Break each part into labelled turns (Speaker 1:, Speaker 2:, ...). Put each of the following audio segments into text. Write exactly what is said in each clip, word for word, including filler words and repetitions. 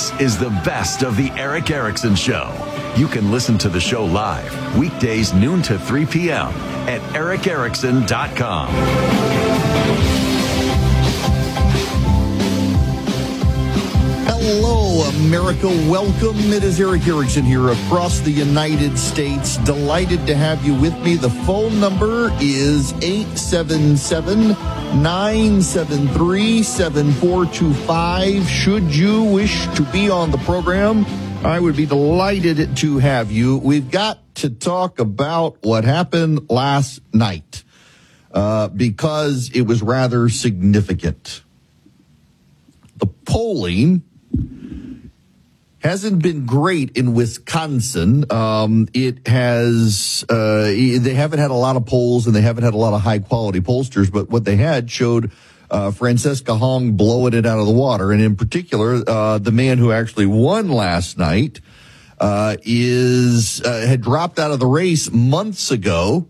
Speaker 1: This is the best of the Erick Erickson Show. You can listen to the show live weekdays noon to three p.m. at erick erickson dot com.
Speaker 2: Hello, America. Welcome. It is Erick Erickson here across the United States. Delighted to have you with me. The phone number is eight seven seven, nine seven three, seven four two five. Should you wish to be on the program, I would be delighted to have you. We've got to talk about what happened last night uh, because it was rather significant. The polling hasn't been great in Wisconsin. Um, it has, uh, they haven't had a lot of polls and they haven't had a lot of high quality pollsters, but what they had showed, uh, Francesca Hong blowing it out of the water. And in particular, uh, the man who actually won last night, uh, is, uh, had dropped out of the race months ago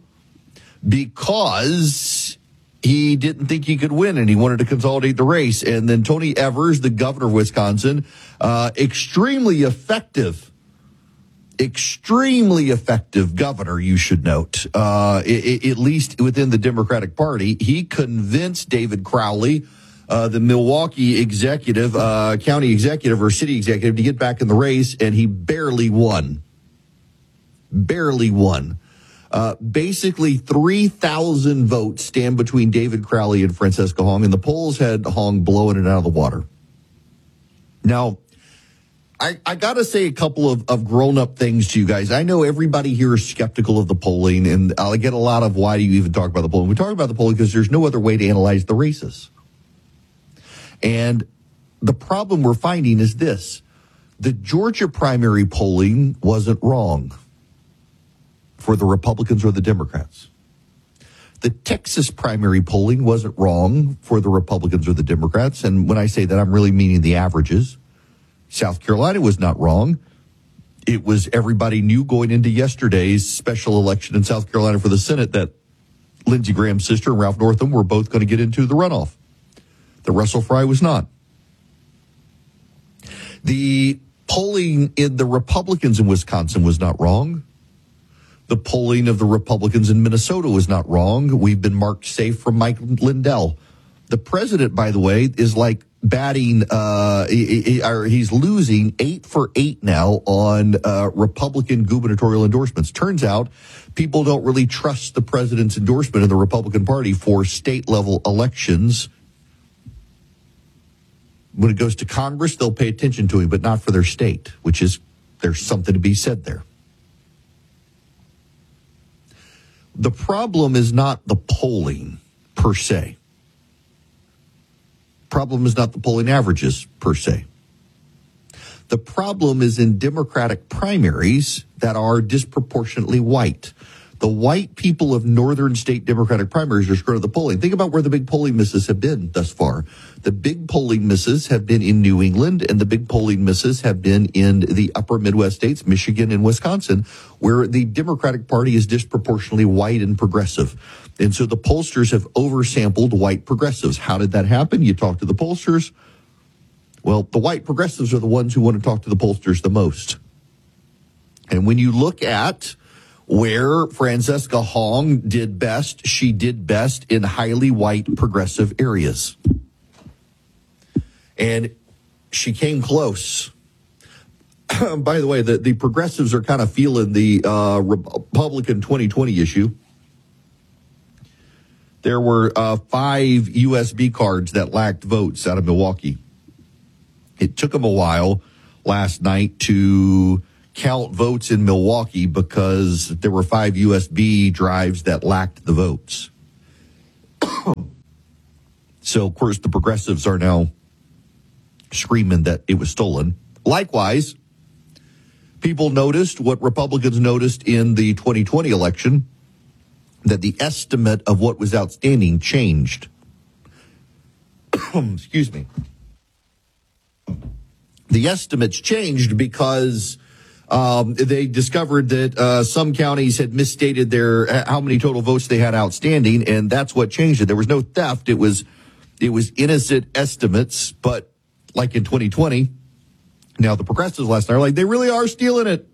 Speaker 2: because he didn't think he could win and he wanted to consolidate the race. And then Tony Evers, the governor of Wisconsin, uh, extremely effective, extremely effective governor, you should note, uh, it, it, at least within the Democratic Party. He convinced David Crowley, uh, the Milwaukee executive, uh, county executive or city executive, to get back in the race, and he barely won. Barely won. Uh, basically, three thousand votes stand between David Crowley and Francesca Hong, and the polls had Hong blowing it out of the water. Now, I, I got to say a couple of, of grown-up things to you guys. I know everybody here is skeptical of the polling, and I get a lot of, why do you even talk about the polling? We talk about the polling because there's no other way to analyze the races. And the problem we're finding is this. The Georgia primary polling wasn't wrong for the Republicans or the Democrats. The Texas primary polling wasn't wrong for the Republicans or the Democrats. And when I say that, I'm really meaning the averages. South Carolina was not wrong. It was, everybody knew going into yesterday's special election in South Carolina for the Senate that Lindsey Graham's sister and Ralph Northam were both going to get into the runoff. The Russell Fry was not. The polling in the Republicans in Wisconsin was not wrong. The polling of the Republicans in Minnesota was not wrong. We've been marked safe from Mike Lindell. The president, by the way, is like batting, uh, he, he, or he's losing eight for eight now on uh, Republican gubernatorial endorsements. Turns out people don't really trust the president's endorsement in the Republican Party for state-level elections. When it goes to Congress, they'll pay attention to him, but not for their state, which is, there's something to be said there. The problem is not the polling per se. Problem is not the polling averages per se. The problem is in Democratic primaries that are disproportionately white. The white people of northern state Democratic primaries are screwing up the polling. Think about where the big polling misses have been thus far. The big polling misses have been in New England, and the big polling misses have been in the upper Midwest states, Michigan and Wisconsin, where the Democratic Party is disproportionately white and progressive. And so the pollsters have oversampled white progressives. How did that happen? You talk to the pollsters. Well, the white progressives are the ones who want to talk to the pollsters the most. And when you look at where Francesca Hong did best, she did best in highly white progressive areas. And she came close. By the way, the, the progressives are kind of feeling the uh, Republican twenty twenty issue. There were uh, five U S B cards that lacked votes out of Milwaukee. It took them a while last night to count votes in Milwaukee because there were five U S B drives that lacked the votes. So, of course, the progressives are now screaming that it was stolen. Likewise, people noticed what Republicans noticed in the twenty twenty election, that the estimate of what was outstanding changed. Excuse me. The estimates changed because um, they discovered that uh, some counties had misstated their uh, how many total votes they had outstanding, and that's what changed it. There was no theft. It was it was innocent estimates, but like in twenty twenty, Now, the progressives last night are like, they really are stealing it.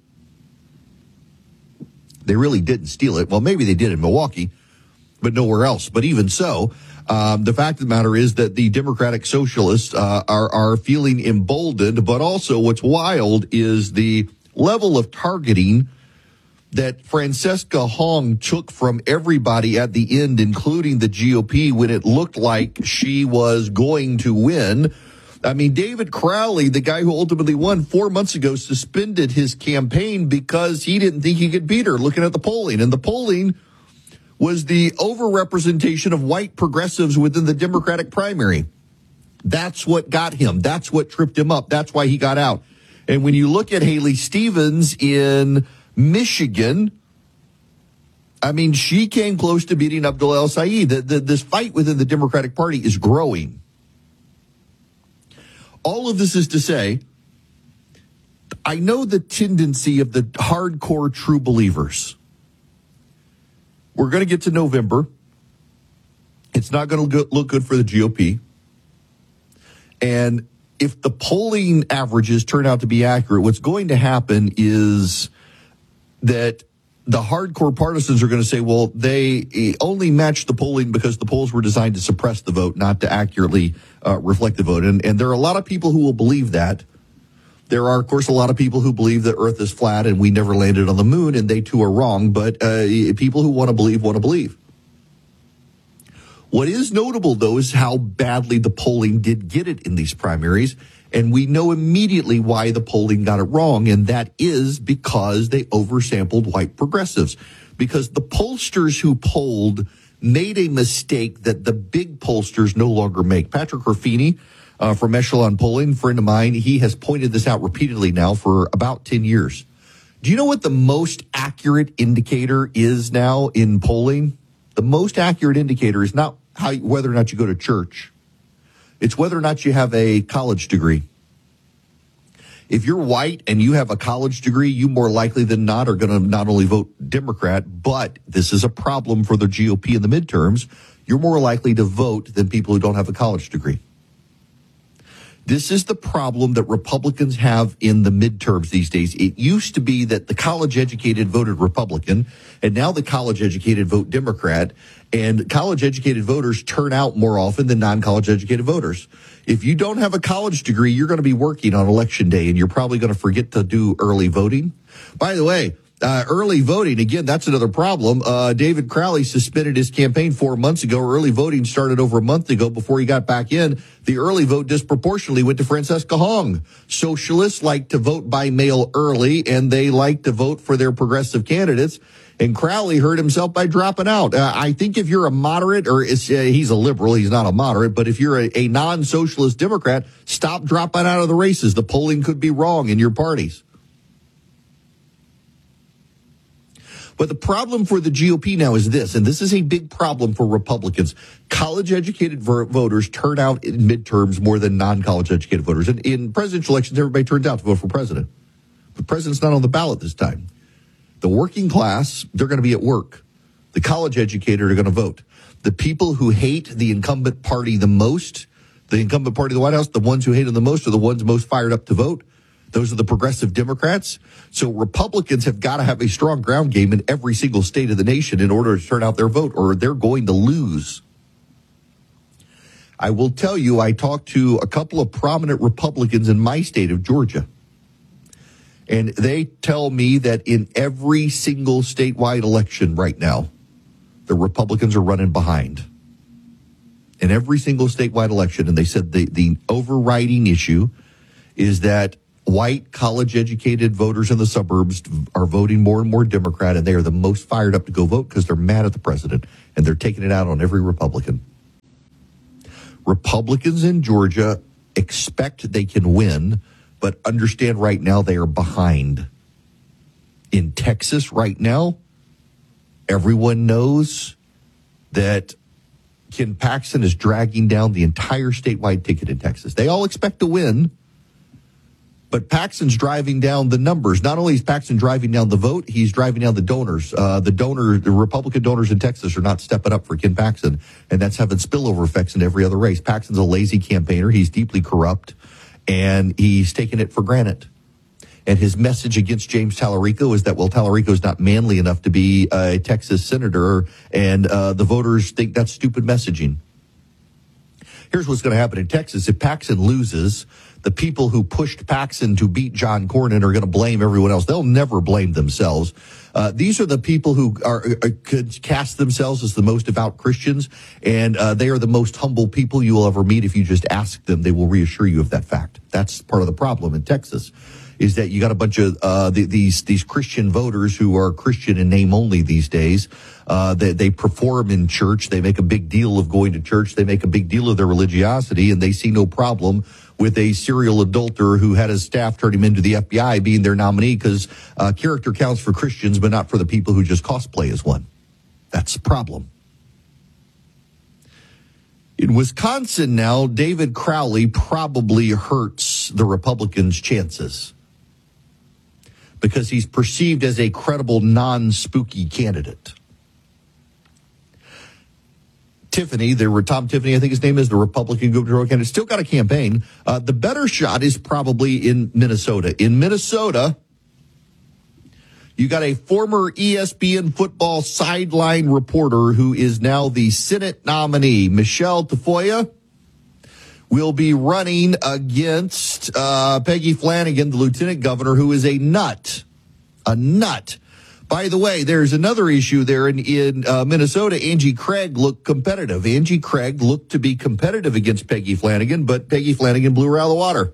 Speaker 2: They really didn't steal it. Well, maybe they did in Milwaukee, but nowhere else. But even so, um, the fact of the matter is that the Democratic Socialists uh, are, are feeling emboldened. But also what's wild is the level of targeting that Francesca Hong took from everybody at the end, including the G O P, when it looked like she was going to win. I mean, David Crowley, the guy who ultimately won four months ago, suspended his campaign because he didn't think he could beat her, looking at the polling. And the polling was the overrepresentation of white progressives within the Democratic primary. That's what got him. That's what tripped him up. That's why he got out. And when you look at Haley Stevens in Michigan, I mean, she came close to beating Abdul El-Sayed. The, the, this fight within the Democratic Party is growing. All of this is to say, I know the tendency of the hardcore true believers. We're going to get to November. It's not going to look good for the G O P. And if the polling averages turn out to be accurate, what's going to happen is that the hardcore partisans are going to say, well, they only matched the polling because the polls were designed to suppress the vote, not to accurately uh, reflect the vote. And, and there are a lot of people who will believe that. There are, of course, a lot of people who believe that Earth is flat and we never landed on the moon, and they too are wrong. But uh, people who want to believe want to believe. What is notable, though, is how badly the polling did get it in these primaries. And we know immediately why the polling got it wrong, and that is because they oversampled white progressives. Because the pollsters who polled made a mistake that the big pollsters no longer make. Patrick Ruffini uh, from Echelon Polling, friend of mine, he has pointed this out repeatedly now for about ten years. Do you know what the most accurate indicator is now in polling? The most accurate indicator is not how whether or not you go to church. It's whether or not you have a college degree. If you're white and you have a college degree, you more likely than not are going to not only vote Democrat, but this is a problem for the G O P in the midterms. You're more likely to vote than people who don't have a college degree. This is the problem that Republicans have in the midterms these days. It used to be that the college-educated voted Republican, and now the college-educated vote Democrat, and college-educated voters turn out more often than non-college-educated voters. If you don't have a college degree, you're going to be working on Election Day, and you're probably going to forget to do early voting. By the way, Uh, early voting, again, that's another problem. Uh, David Crowley suspended his campaign four months ago. Early voting started over a month ago before he got back in. The early vote disproportionately went to Francesca Hong. Socialists like to vote by mail early, and they like to vote for their progressive candidates. And Crowley hurt himself by dropping out. Uh, I think if you're a moderate, or is, uh, he's a liberal, he's not a moderate, but if you're a, a non-socialist Democrat, stop dropping out of the races. The polling could be wrong in your parties. But the problem for the G O P now is this, and this is a big problem for Republicans. College-educated ver- voters turn out in midterms more than non-college-educated voters. And in presidential elections, everybody turns out to vote for president. The president's not on the ballot this time. The working class, they're going to be at work. The college-educated are going to vote. The people who hate the incumbent party the most, the incumbent party of the White House, the ones who hate them the most are the ones most fired up to vote. Those are the progressive Democrats. So Republicans have got to have a strong ground game in every single state of the nation in order to turn out their vote, or they're going to lose. I will tell you, I talked to a couple of prominent Republicans in my state of Georgia, and they tell me that in every single statewide election right now, the Republicans are running behind. In every single statewide election, and they said the, the overriding issue is that white college-educated voters in the suburbs are voting more and more Democrat, and they are the most fired up to go vote because they're mad at the president, and they're taking it out on every Republican. Republicans in Georgia expect they can win, but understand right now they are behind. In Texas right now, everyone knows that Ken Paxton is dragging down the entire statewide ticket in Texas. They all expect to win, but Paxton's driving down the numbers. Not only is Paxton driving down the vote, he's driving down the donors. Uh, the donor, the Republican donors in Texas are not stepping up for Ken Paxton, and that's having spillover effects in every other race. Paxton's a lazy campaigner. He's deeply corrupt, and he's taken it for granted. And his message against James Tallarico is that, well, Tallarico is not manly enough to be a Texas senator, and uh, the voters think that's stupid messaging. Here's what's going to happen in Texas. If Paxton loses, the people who pushed Paxton to beat John Cornyn are going to blame everyone else. They'll never blame themselves. Uh, these are the people who are, are could cast themselves as the most devout Christians, and uh, they are the most humble people you will ever meet. If you just ask them, they will reassure you of that fact. That's part of the problem in Texas, is that you got a bunch of uh, the, these these Christian voters who are Christian in name only these days. Uh, they, they perform in church. They make a big deal of going to church. They make a big deal of their religiosity, and they see no problem with a serial adulterer who had his staff turn him into the F B I being their nominee, because uh, character counts for Christians, but not for the people who just cosplay as one. That's the problem. In Wisconsin now, David Crowley probably hurts the Republicans' chances because he's perceived as a credible, non-spooky candidate. Tiffany, the Tom Tiffany, I think his name is, the Republican gubernatorial candidate, still got a campaign. Uh, the better shot is probably in Minnesota. In Minnesota, you got a former E S P N football sideline reporter who is now the Senate nominee. Michelle Tafoya will be running against uh, Peggy Flanagan, the lieutenant governor, who is a nut. A nut. By the way, there's another issue there in, in uh, Minnesota. Angie Craig looked competitive. Angie Craig looked to be competitive against Peggy Flanagan, but Peggy Flanagan blew her out of the water.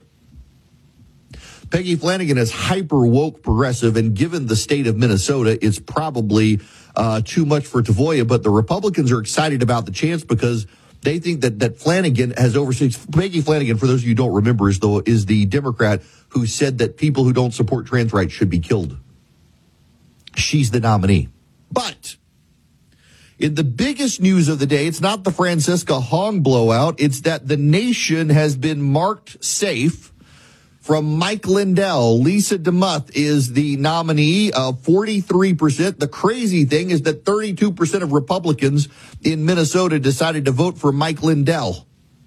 Speaker 2: Peggy Flanagan is hyper woke progressive, and given the state of Minnesota, it's probably uh, too much for Tafoya, but the Republicans are excited about the chance because they think that, that Flanagan has overseen. Peggy Flanagan, for those of you who don't remember, is the, is the Democrat who said that people who don't support trans rights should be killed. She's the nominee. But in the biggest news of the day, it's not the Francesca Hong blowout. It's that the nation has been marked safe from Mike Lindell. Lisa DeMuth is the nominee of forty-three percent. The crazy thing is that thirty-two percent of Republicans in Minnesota decided to vote for Mike Lindell.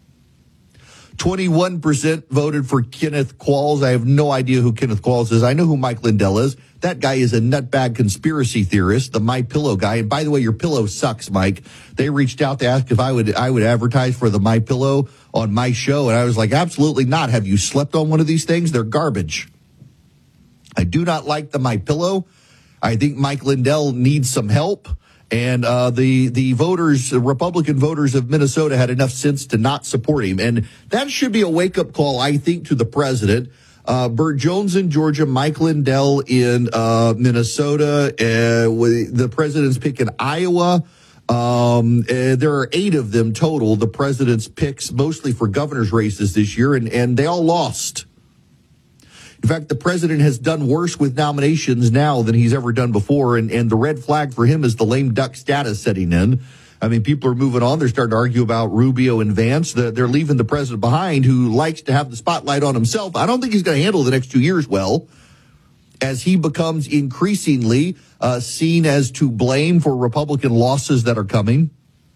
Speaker 2: twenty-one percent voted for Kenneth Qualls. I have no idea who Kenneth Qualls is. I know who Mike Lindell is. That guy is a nutbag conspiracy theorist, the MyPillow guy. And by the way, your pillow sucks, Mike. They reached out to ask if I would I would advertise for the MyPillow on my show, and I was like, absolutely not. Have you slept on one of these things? They're garbage. I do not like the MyPillow. I think Mike Lindell needs some help. And uh, the the voters, the Republican voters of Minnesota had enough sense to not support him. And that should be a wake-up call, I think, to the president. Uh, Burt Jones in Georgia, Mike Lindell in uh, Minnesota. Uh, the president's pick in Iowa. Um, uh, there are eight of them total, the president's picks, mostly for governor's races this year, and, and they all lost. In fact, the president has done worse with nominations now than he's ever done before, and, and the red flag for him is the lame duck status setting in. I mean, people are moving on. They're starting to argue about Rubio and Vance. They're leaving the president behind, who likes to have the spotlight on himself. I don't think he's going to handle the next two years well, as he becomes increasingly uh, seen as to blame for Republican losses that are coming.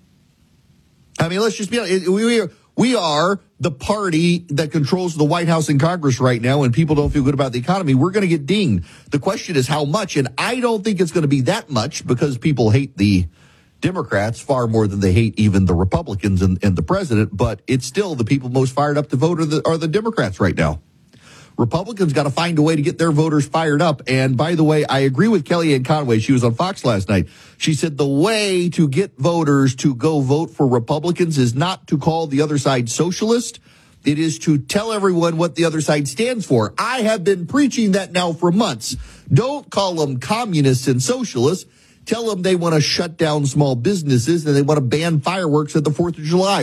Speaker 2: I mean, let's just be honest. We are, we are the party that controls the White House and Congress right now, and people don't feel good about the economy. We're going to get dinged. The question is how much, and I don't think it's going to be that much, because people hate the Democrats far more than they hate even the Republicans and, and the president, but it's still the people most fired up to vote are the, are the Democrats right now. Republicans got to find a way to get their voters fired up. And by the way, I agree with Kellyanne Conway. She was on Fox last night. She said the way to get voters to go vote for Republicans is not to call the other side socialist. It is to tell everyone what the other side stands for. I have been preaching that now for months. Don't call them communists and socialists. Tell them they want to shut down small businesses and they want to ban fireworks at the fourth of July.